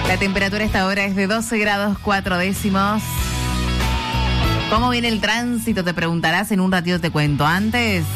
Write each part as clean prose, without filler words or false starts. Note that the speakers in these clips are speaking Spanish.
La temperatura a esta hora es de 12 grados 4 décimos. ¿Cómo viene el tránsito? Te preguntarás, en un ratito te cuento. Antes,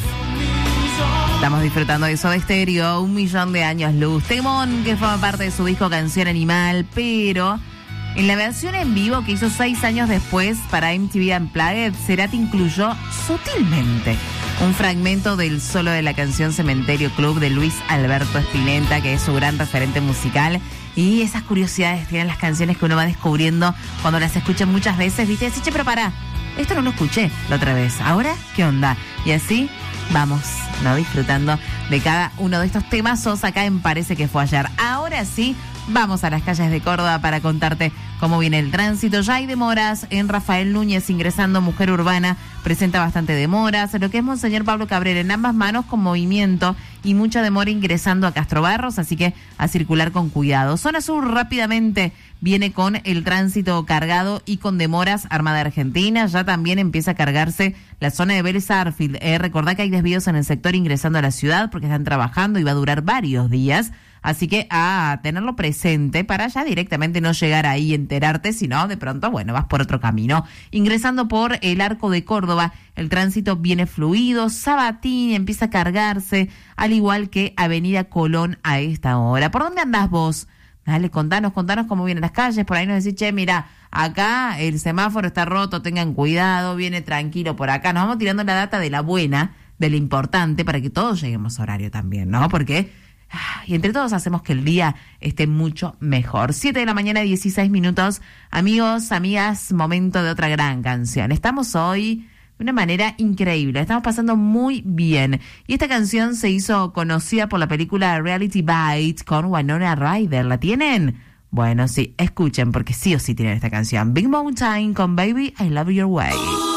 estamos disfrutando de Soda Stereo, 1.000.000 de años luz. Temón, que forma parte de su disco Canción Animal, pero en la versión en vivo que hizo 6 años después para MTV Unplugged, Cerati incluyó sutilmente un fragmento del solo de la canción Cementerio Club de Luis Alberto Spinetta, que es su gran referente musical. Y esas curiosidades tienen las canciones que uno va descubriendo cuando las escucha muchas veces, ¿viste? Así, che, pero pará, esto no lo escuché la otra vez, ¿ahora qué onda? Y así vamos, ¿no? Disfrutando de cada uno de estos temazos acá en Parece que fue ayer. Ahora sí, vamos a las calles de Córdoba para contarte cómo viene el tránsito. Ya hay demoras en Rafael Núñez ingresando Mujer Urbana, presenta bastante demoras. Lo que es Monseñor Pablo Cabrera en ambas manos con movimiento y mucha demora ingresando a Castro Barros, así que a circular con cuidado. Zona Sur rápidamente viene con el tránsito cargado y con demoras. Armada Argentina, ya también empieza a cargarse la zona de Vélez Sarsfield. Recordá que hay desvíos en el sector ingresando a la ciudad porque están trabajando y va a durar varios días. Así que a tenerlo presente para ya directamente no llegar ahí y enterarte, sino de pronto, bueno, vas por otro camino. Ingresando por el Arco de Córdoba, el tránsito viene fluido. Sabatini empieza a cargarse, al igual que Avenida Colón a esta hora. ¿Por dónde andás vos? Dale, contanos cómo vienen las calles. Por ahí nos decís, che, mira, acá el semáforo está roto, tengan cuidado, viene tranquilo por acá. Nos vamos tirando la data de la buena, de lo importante, para que todos lleguemos a horario también, ¿no? Porque y entre todos hacemos que el día esté mucho mejor. 7 de la mañana, 16 minutos. Amigos, amigas, momento de otra gran canción. Estamos hoy de una manera increíble, estamos pasando muy bien. Y esta canción se hizo conocida por la película Reality Bites con Winona Ryder. ¿La tienen? Bueno, sí, escuchen, porque sí o sí tienen esta canción. Big Mountain con Baby, I Love Your Way.